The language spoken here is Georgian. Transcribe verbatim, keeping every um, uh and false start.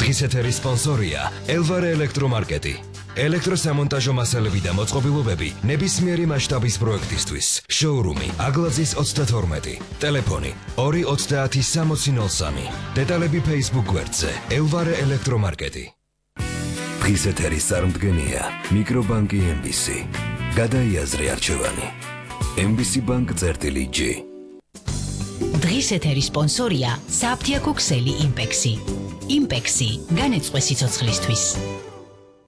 დღის ეთერის სპონსორია ელვარე ელექტრომარკეტი. ელექტროსამონტაჟო მასალები და მოწყობილობები ნებისმიერი მასშტაბის პროექტისთვის. შოურუმი აგლაძის ოცდათორმეტი. ტელეფონი ორი ოცდაათი სამოცი ნოლ სამი. დეტალები Facebook გვერდზე ელვარე ელექტრომარკეტი. დღის ეთერის წარმდგენია მიკრობანკი ემ ბი სი. გადაიაზრე არჩევანი. ემ ბი სი ბანკ წერტილი ჯი. დღის ეთერის სპონსორია საფთიაქო ქსელი იმპექსი. იმპექსი განეწყვე სიცოცხლისთვის.